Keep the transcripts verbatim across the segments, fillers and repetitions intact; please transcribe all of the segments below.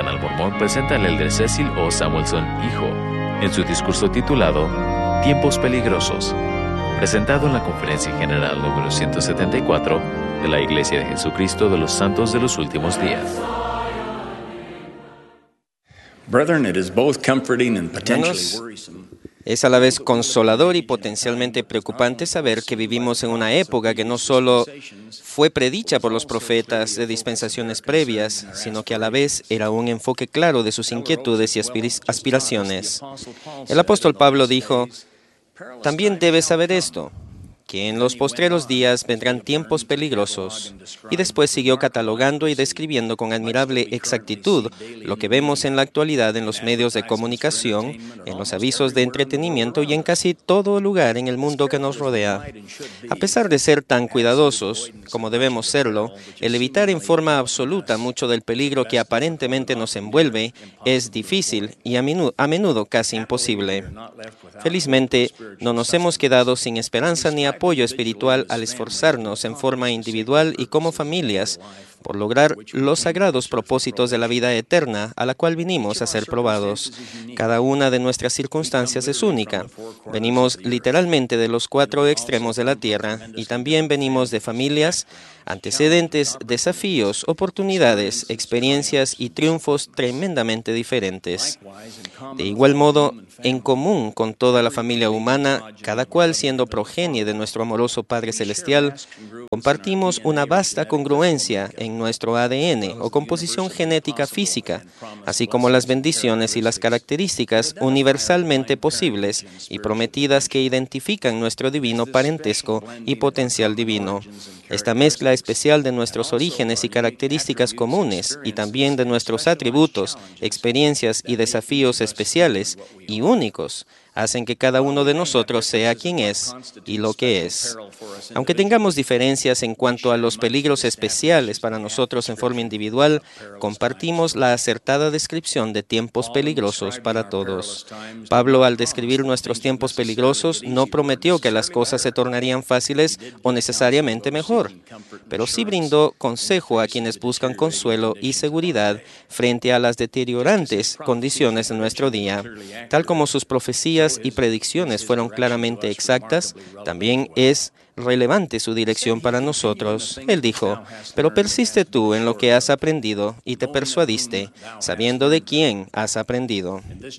Canal Mormón presenta al elder Cecil O. Samuelson, hijo, en su discurso titulado Tiempos Peligrosos, presentado en la Conferencia General número ciento setenta y cuatro de la Iglesia de Jesucristo de los Santos de los Últimos Días. Brethren, it is both comforting and potentially Hermanos, worrisome. es a la vez consolador y potencialmente preocupante saber que vivimos en una época que no solo fue predicha por los profetas de dispensaciones previas, sino que a la vez era un enfoque claro de sus inquietudes y aspir- aspiraciones. El apóstol Pablo dijo, también debes saber esto, que en los postreros días vendrán tiempos peligrosos, y después siguió catalogando y describiendo con admirable exactitud lo que vemos en la actualidad en los medios de comunicación, en los avisos de entretenimiento y en casi todo lugar en el mundo que nos rodea. A pesar de ser tan cuidadosos, como debemos serlo, el evitar en forma absoluta mucho del peligro que aparentemente nos envuelve es difícil y a menudo, a menudo casi imposible. Felizmente, no nos hemos quedado sin esperanza ni apoyo espiritual al esforzarnos en forma individual y como familias por lograr los sagrados propósitos de la vida eterna a la cual vinimos a ser probados. Cada una de nuestras circunstancias es única. Venimos literalmente de los cuatro extremos de la tierra y también venimos de familias, antecedentes, desafíos, oportunidades, experiencias y triunfos tremendamente diferentes. De igual modo, en común con toda la familia humana, cada cual siendo progenie de nuestro amoroso Padre Celestial, compartimos una vasta congruencia en nuestro A D N o composición genética física, así como las bendiciones y las características universalmente posibles y prometidas que identifican nuestro divino parentesco y potencial divino. Esta mezcla especial de nuestros orígenes y características comunes y también de nuestros atributos, experiencias y desafíos especiales y únicos hacen que cada uno de nosotros sea quien es y lo que es. Aunque tengamos diferencias en cuanto a los peligros especiales para nosotros en forma individual, compartimos la acertada descripción de tiempos peligrosos para todos. Pablo, al describir nuestros tiempos peligrosos, no prometió que las cosas se tornarían fáciles o necesariamente mejor, pero sí brindó consejo a quienes buscan consuelo y seguridad frente a las deteriorantes condiciones de nuestro día. Tal como sus profecías y predicciones fueron claramente exactas, también es relevante su dirección para nosotros. Él dijo, pero persiste tú en lo que has aprendido y te persuadiste, sabiendo de quién has aprendido.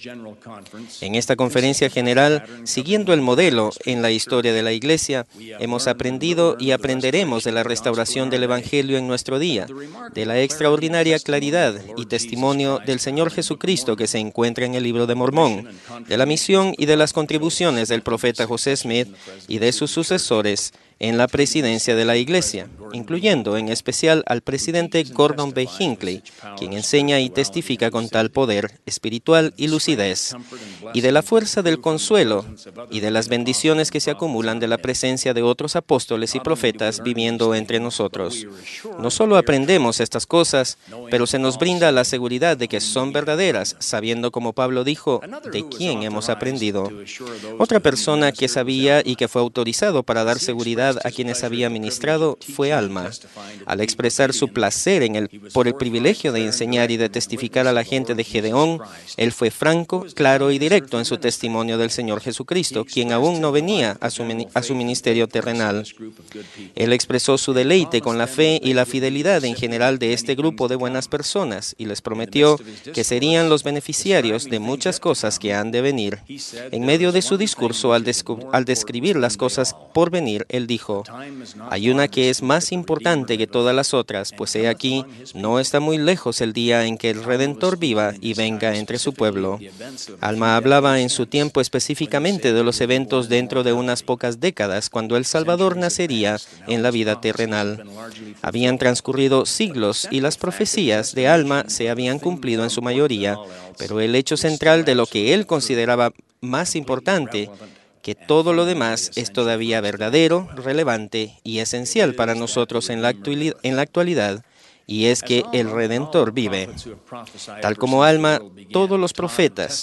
En esta conferencia general, siguiendo el modelo en la historia de la Iglesia, hemos aprendido y aprenderemos de la restauración del Evangelio en nuestro día, de la extraordinaria claridad y testimonio del Señor Jesucristo que se encuentra en el Libro de Mormón, de la misión y de las contribuciones del profeta José Smith y de sus sucesores en la presidencia de la Iglesia, incluyendo en especial al presidente Gordon B. Hinckley, quien enseña y testifica con tal poder espiritual y lucidez, y de la fuerza del consuelo y de las bendiciones que se acumulan de la presencia de otros apóstoles y profetas viviendo entre nosotros. No solo aprendemos estas cosas, pero se nos brinda la seguridad de que son verdaderas, sabiendo, como Pablo dijo, de quién hemos aprendido. Otra persona que sabía y que fue autorizado para dar seguridad a quienes había ministrado fue Alma. Al expresar su placer en el, por el privilegio de enseñar y de testificar a la gente de Gedeón, él fue franco, claro y directo en su testimonio del Señor Jesucristo, quien aún no venía a su, a su ministerio terrenal. Él expresó su deleite con la fe y la fidelidad en general de este grupo de buenas personas y les prometió que serían los beneficiarios de muchas cosas que han de venir. En medio de su discurso, al, al describir las cosas por venir, él dijo, hay una que es más importante que todas las otras, pues he aquí, no está muy lejos el día en que el Redentor viva y venga entre su pueblo. Alma hablaba en su tiempo específicamente de los eventos dentro de unas pocas décadas, cuando el Salvador nacería en la vida terrenal. Habían transcurrido siglos y las profecías de Alma se habían cumplido en su mayoría, pero el hecho central de lo que él consideraba más importante, que todo lo demás es todavía verdadero, relevante y esencial para nosotros en la actualidad, y es que el Redentor vive. Tal como Alma, todos los profetas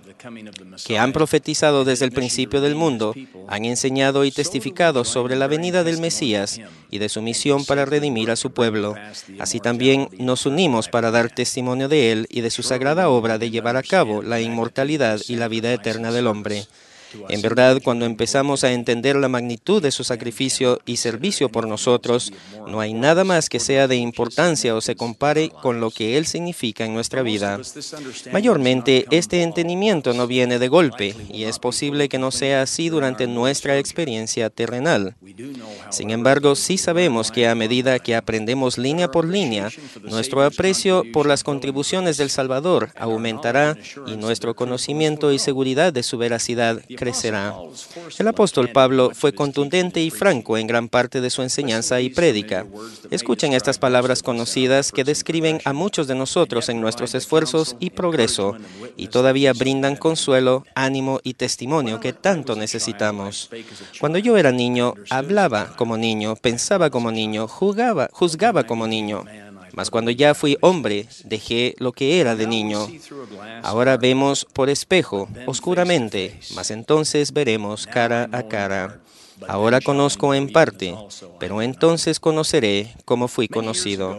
que han profetizado desde el principio del mundo han enseñado y testificado sobre la venida del Mesías y de su misión para redimir a su pueblo. Así también nos unimos para dar testimonio de Él y de su sagrada obra de llevar a cabo la inmortalidad y la vida eterna del hombre. En verdad, cuando empezamos a entender la magnitud de su sacrificio y servicio por nosotros, no hay nada más que sea de importancia o se compare con lo que Él significa en nuestra vida. Mayormente, este entendimiento no viene de golpe, y es posible que no sea así durante nuestra experiencia terrenal. Sin embargo, sí sabemos que a medida que aprendemos línea por línea, nuestro aprecio por las contribuciones del Salvador aumentará y nuestro conocimiento y seguridad de su veracidad crecerá. El apóstol Pablo fue contundente y franco en gran parte de su enseñanza y prédica. Escuchen estas palabras conocidas que describen a muchos de nosotros en nuestros esfuerzos y progreso, y todavía brindan consuelo, ánimo y testimonio que tanto necesitamos. Cuando yo era niño, hablaba como niño, pensaba como niño, jugaba, juzgaba como niño. Mas cuando ya fui hombre, dejé lo que era de niño. Ahora vemos por espejo, oscuramente, mas entonces veremos cara a cara. Ahora conozco en parte, pero entonces conoceré como fui conocido.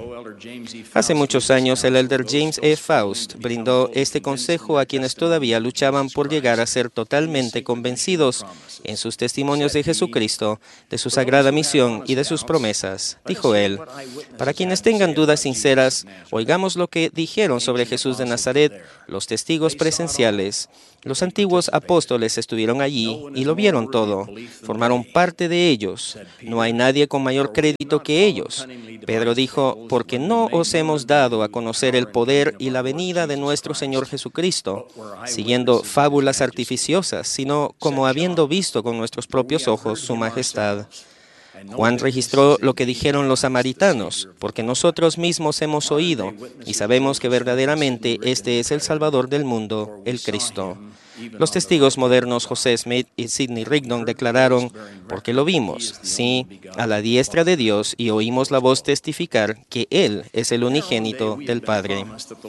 Hace muchos años, el elder James E. Faust brindó este consejo a quienes todavía luchaban por llegar a ser totalmente convencidos en sus testimonios de Jesucristo, de su sagrada misión y de sus promesas. Dijo él: para quienes tengan dudas sinceras, oigamos lo que dijeron sobre Jesús de Nazaret los testigos presenciales. Los antiguos apóstoles estuvieron allí y lo vieron todo, formaron parte de ellos. No hay nadie con mayor crédito que ellos. Pedro dijo: porque no os hemos dado a conocer el poder y la venida de nuestro Señor Jesucristo, siguiendo fábulas artificiosas, sino como habiendo visto con nuestros propios ojos su majestad. Juan registró lo que dijeron los samaritanos, porque nosotros mismos hemos oído y sabemos que verdaderamente este es el Salvador del mundo, el Cristo. Los testigos modernos José Smith y Sidney Rigdon declararon: porque lo vimos, sí, a la diestra de Dios, y oímos la voz testificar que Él es el unigénito del Padre.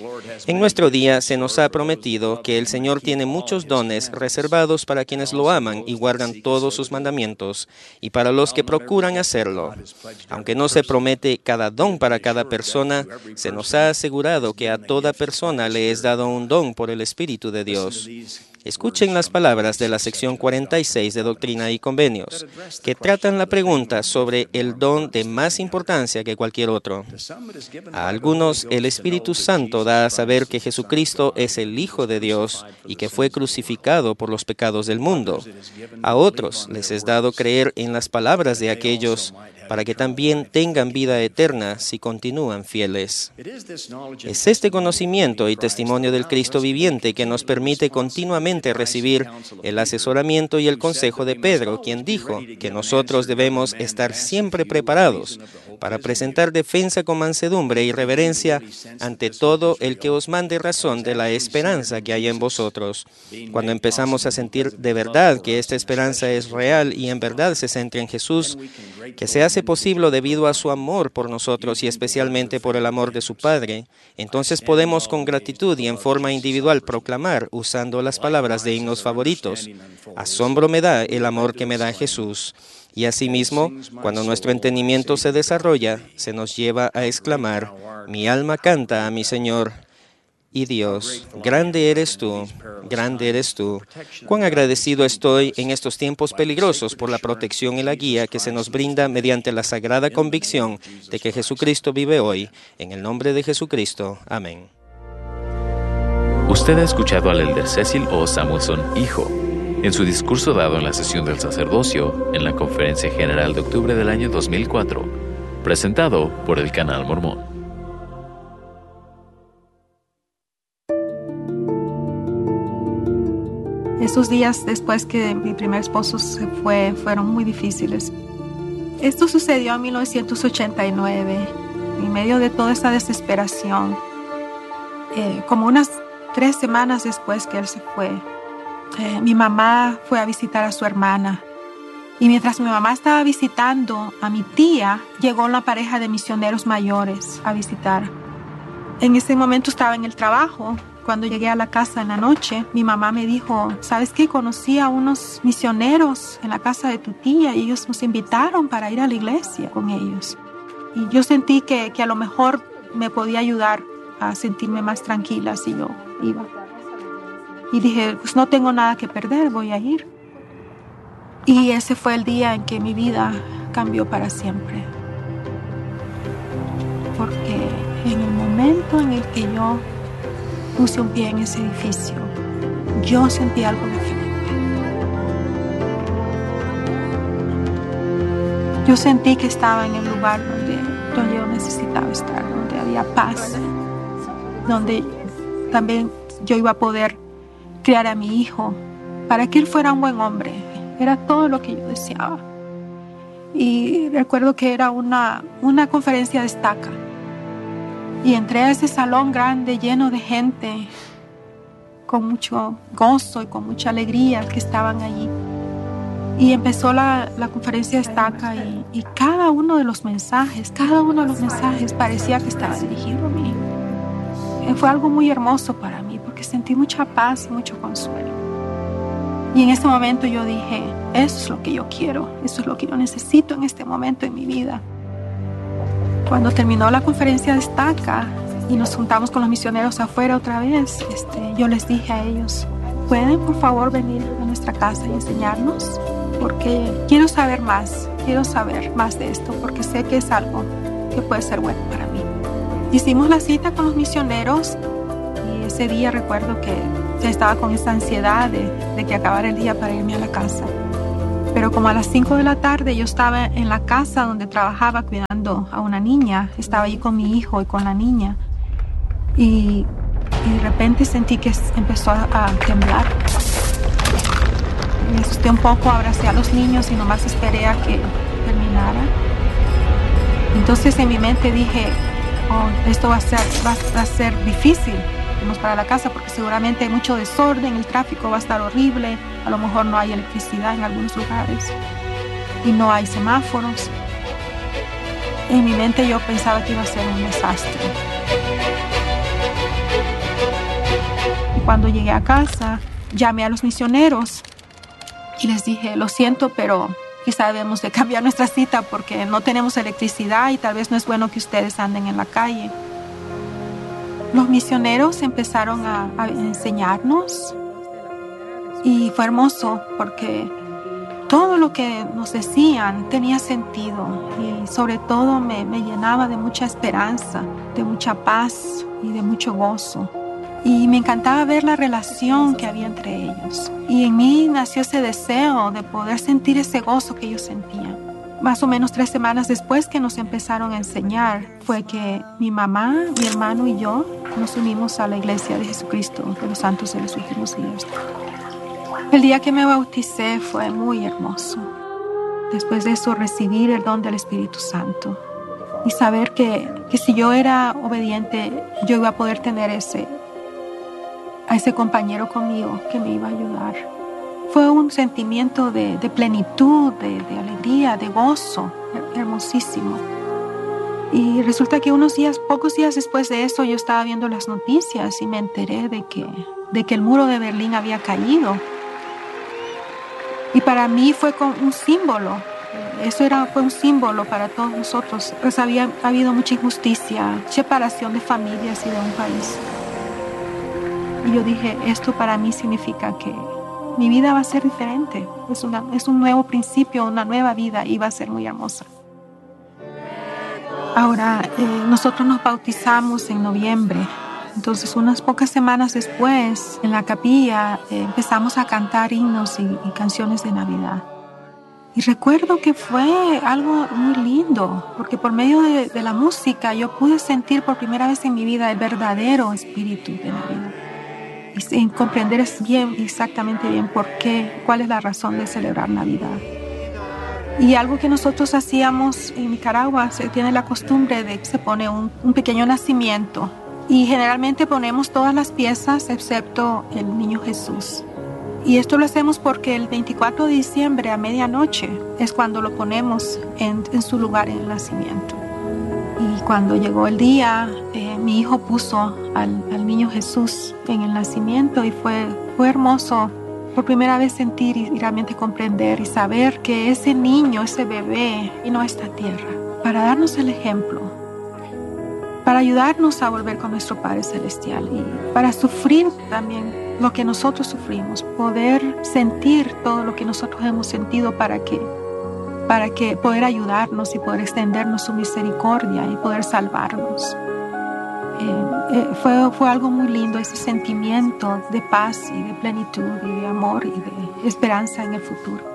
En nuestro día se nos ha prometido que el Señor tiene muchos dones reservados para quienes lo aman y guardan todos sus mandamientos, y para los que procuran hacerlo. Aunque no se promete cada don para cada persona, se nos ha asegurado que a toda persona le es dado un don por el Espíritu de Dios. Escuchen las palabras de la sección cuarenta y seis de Doctrina y Convenios, que tratan la pregunta sobre el don de más importancia que cualquier otro. A algunos, el Espíritu Santo da a saber que Jesucristo es el Hijo de Dios y que fue crucificado por los pecados del mundo. A otros les es dado creer en las palabras de aquellos para que también tengan vida eterna si continúan fieles. Es este conocimiento y testimonio del Cristo viviente que nos permite continuamente recibir el asesoramiento y el consejo de Pedro, quien dijo que nosotros debemos estar siempre preparados para presentar defensa con mansedumbre y reverencia ante todo el que os mande razón de la esperanza que hay en vosotros. Cuando empezamos a sentir de verdad que esta esperanza es real y en verdad se centra en Jesús, que se hace posible debido a su amor por nosotros y especialmente por el amor de su Padre, entonces podemos con gratitud y en forma individual proclamar, usando las palabras de himnos favoritos: asombro me da el amor que me da Jesús. Y asimismo, cuando nuestro entendimiento se desarrolla, se nos lleva a exclamar: mi alma canta a mi Señor. Y Dios, grande eres tú, grande eres tú. Cuán agradecido estoy en estos tiempos peligrosos por la protección y la guía que se nos brinda mediante la sagrada convicción de que Jesucristo vive hoy. En el nombre de Jesucristo. Amén. Usted ha escuchado al elder Cecil O. Samuelson, hijo, en su discurso dado en la sesión del sacerdocio en la Conferencia General de octubre del año dos mil cuatro, presentado por el Canal Mormón. Estos días después que mi primer esposo se fue fueron muy difíciles. Esto sucedió en mil novecientos ochenta y nueve, en medio de toda esta desesperación. Eh, como unas tres semanas después que él se fue, eh, mi mamá fue a visitar a su hermana Y mientras mi mamá estaba visitando a mi tía, llegó una pareja de misioneros mayores a visitar. En ese momento estaba en el trabajo. Cuando llegué a la casa en la noche, mi mamá me dijo, ¿sabes qué? Conocí a unos misioneros en la casa de tu tía y ellos nos invitaron para ir a la iglesia con ellos. Y yo sentí que, que a lo mejor me podía ayudar a sentirme más tranquila si yo iba. Y dije, pues no tengo nada que perder, voy a ir. Y ese fue el día en que mi vida cambió para siempre. Porque en el momento en el que yo puse un pie en ese edificio, yo sentí algo diferente. Yo sentí que estaba en el lugar donde, donde yo necesitaba estar, donde había paz, donde también yo iba a poder criar a mi hijo para que él fuera un buen hombre. Era todo lo que yo deseaba. Y recuerdo que era una, una conferencia de estaca. Y entré a ese salón grande lleno de gente con mucho gozo y con mucha alegría que estaban allí. Y empezó la, la conferencia de estaca y, y cada uno de los mensajes, cada uno de los mensajes parecía que estaba dirigido a mí. Y fue algo muy hermoso para mí porque sentí mucha paz y mucho consuelo. Y en ese momento yo dije, eso es lo que yo quiero, eso es lo que yo necesito en este momento en mi vida. Cuando terminó la conferencia de estaca y nos juntamos con los misioneros afuera otra vez, este, yo les dije a ellos, ¿pueden por favor venir a nuestra casa y enseñarnos? Porque quiero saber más, quiero saber más de esto, porque sé que es algo que puede ser bueno para mí. Hicimos la cita con los misioneros y ese día recuerdo que estaba con esa ansiedad de, de que acabara el día para irme a la casa. Pero como a las cinco de la tarde yo estaba en la casa donde trabajaba cuidando a una niña, estaba allí con mi hijo y con la niña, y, y de repente sentí que empezó a, a temblar. Me asusté un poco, abracé a los niños y nomás esperé a que terminara. Entonces en mi mente dije, oh, esto va a ser, va, va a ser difícil irnos para la casa porque seguramente hay mucho desorden, el tráfico va a estar horrible, a lo mejor no hay electricidad en algunos lugares y no hay semáforos. En mi mente yo pensaba que iba a ser un desastre. Y cuando llegué a casa, llamé a los misioneros y les dije, lo siento, pero quizá debemos de cambiar nuestra cita porque no tenemos electricidad y tal vez no es bueno que ustedes anden en la calle. Los misioneros empezaron a, a enseñarnos y fue hermoso porque todo lo que nos decían tenía sentido y sobre todo me, me llenaba de mucha esperanza, de mucha paz y de mucho gozo. Y me encantaba ver la relación que había entre ellos. Y en mí nació ese deseo de poder sentir ese gozo que ellos sentían. Más o menos tres semanas después que nos empezaron a enseñar, fue que mi mamá, mi hermano y yo nos unimos a la Iglesia de Jesucristo de los Santos de los Últimos Días. El día que me bauticé fue muy hermoso. Después de eso, recibir el don del Espíritu Santo y saber que, que si yo era obediente, yo iba a poder tener ese, a ese compañero conmigo que me iba a ayudar. Fue un sentimiento de, de plenitud, de, de alegría, de gozo, hermosísimo. Y resulta que unos días, pocos días después de eso, yo estaba viendo las noticias y me enteré de que, de que el muro de Berlín había caído. Y para mí fue como un símbolo. Eso era, fue un símbolo para todos nosotros. Pues había habido mucha injusticia, separación de familias y de un país. Y yo dije, esto para mí significa que mi vida va a ser diferente. Es, una, es un nuevo principio, una nueva vida y va a ser muy hermosa. Ahora, eh, nosotros nos bautizamos en noviembre. Entonces, unas pocas semanas después, en la capilla, eh, empezamos a cantar himnos y, y canciones de Navidad. Y recuerdo que fue algo muy lindo, porque por medio de, de la música yo pude sentir por primera vez en mi vida el verdadero espíritu de Navidad. Y sin comprender bien, exactamente bien por qué, cuál es la razón de celebrar Navidad. Y algo que nosotros hacíamos en Nicaragua, se tiene la costumbre de que se pone un, un pequeño nacimiento. Y generalmente ponemos todas las piezas excepto el niño Jesús. Y esto lo hacemos porque el veinticuatro de diciembre a medianoche es cuando lo ponemos en, en su lugar en el nacimiento. Y cuando llegó el día, eh, mi hijo puso al, al niño Jesús en el nacimiento y fue, fue hermoso por primera vez sentir y, y realmente comprender y saber que ese niño, ese bebé, vino a esta tierra para darnos el ejemplo, para ayudarnos a volver con nuestro Padre Celestial y para sufrir también lo que nosotros sufrimos, poder sentir todo lo que nosotros hemos sentido para que, para que poder ayudarnos y poder extendernos su misericordia y poder salvarnos. Eh, eh, fue, fue algo muy lindo ese sentimiento de paz y de plenitud y de amor y de esperanza en el futuro.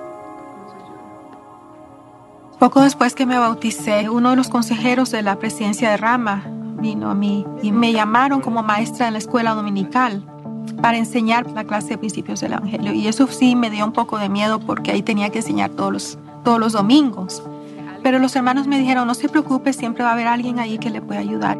Poco después que me bauticé, uno de los consejeros de la presidencia de Rama vino a mí y me llamaron como maestra en la escuela dominical para enseñar la clase de principios del Evangelio. Y eso sí me dio un poco de miedo porque ahí tenía que enseñar todos los, todos los domingos. Pero los hermanos me dijeron, no se preocupe, siempre va a haber alguien ahí que le pueda ayudar.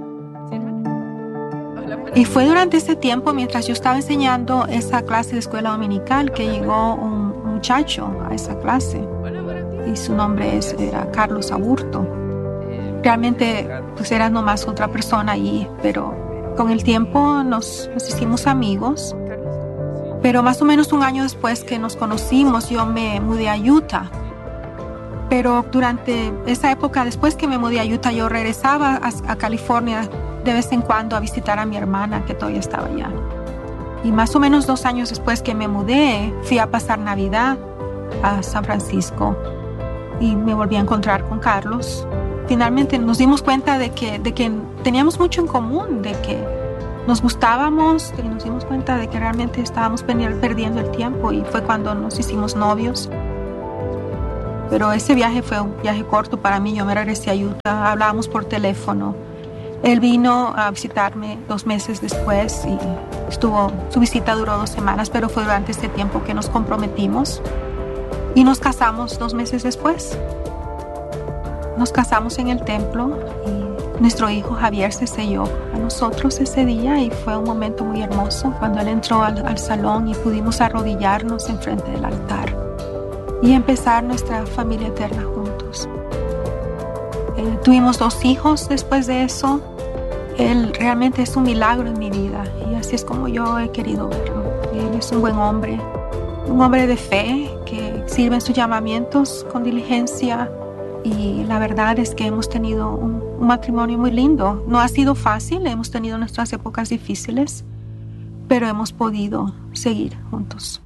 Y fue durante ese tiempo, mientras yo estaba enseñando esa clase de escuela dominical, que llegó un muchacho a esa clase. Y su nombre es, era Carlos Aburto. Realmente pues era nomás otra persona allí, pero con el tiempo nos, nos hicimos amigos. Pero más o menos un año después que nos conocimos, yo me mudé a Utah. Pero durante esa época, después que me mudé a Utah, yo regresaba a, a California de vez en cuando a visitar a mi hermana que todavía estaba allá. Y más o menos dos años después que me mudé, fui a pasar Navidad a San Francisco y me volví a encontrar con Carlos. Finalmente nos dimos cuenta de que, de que teníamos mucho en común, de que nos gustábamos y nos dimos cuenta de que realmente estábamos perdiendo el tiempo y fue cuando nos hicimos novios. Pero ese viaje fue un viaje corto para mí. Yo me regresé a Utah, hablábamos por teléfono. Él vino a visitarme dos meses después y estuvo, su visita duró dos semanas, pero fue durante este tiempo que nos comprometimos y nos casamos dos meses después. Nos casamos en el templo y nuestro hijo Javier se selló a nosotros ese día y fue un momento muy hermoso cuando él entró al, al salón y pudimos arrodillarnos enfrente del altar y empezar nuestra familia eterna juntos. Eh, tuvimos dos hijos después de eso. Él realmente es un milagro en mi vida y así es como yo he querido verlo. Él es un buen hombre, un hombre de fe que sirve en sus llamamientos con diligencia y la verdad es que hemos tenido un, un matrimonio muy lindo. No ha sido fácil, hemos tenido nuestras épocas difíciles, pero hemos podido seguir juntos.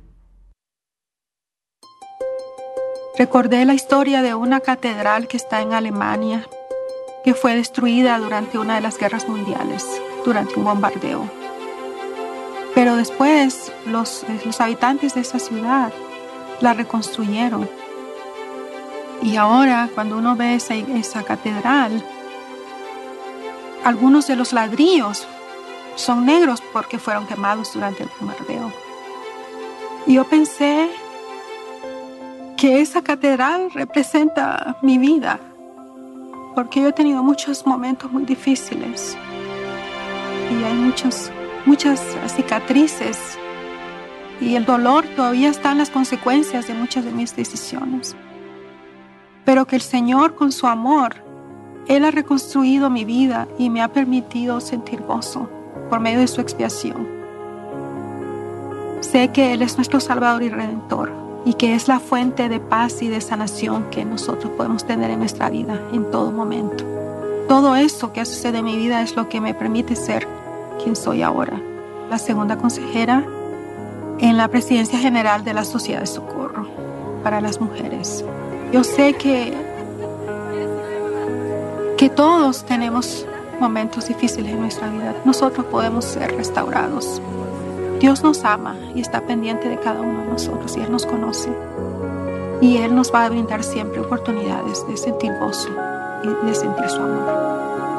Recordé la historia de una catedral que está en Alemania, que fue destruida durante una de las guerras mundiales, durante un bombardeo. Pero después los, los habitantes de esa ciudad la reconstruyeron. Y ahora, cuando uno ve esa, esa catedral, algunos de los ladrillos son negros porque fueron quemados durante el bombardeo. Y yo pensé que esa catedral representa mi vida, porque yo he tenido muchos momentos muy difíciles y hay muchos, muchas cicatrices y el dolor todavía está en las consecuencias de muchas de mis decisiones. Pero que el Señor con su amor, Él ha reconstruido mi vida y me ha permitido sentir gozo por medio de su expiación. Sé que Él es nuestro Salvador y Redentor y que es la fuente de paz y de sanación que nosotros podemos tener en nuestra vida en todo momento. Todo eso que sucede en mi vida es lo que me permite ser quien soy ahora. La segunda consejera en la Presidencia General de la Sociedad de Socorro para las Mujeres. Yo sé que, que todos tenemos momentos difíciles en nuestra vida. Nosotros podemos ser restaurados. Dios nos ama y está pendiente de cada uno de nosotros y Él nos conoce. Y Él nos va a brindar siempre oportunidades de sentir gozo y de sentir su amor.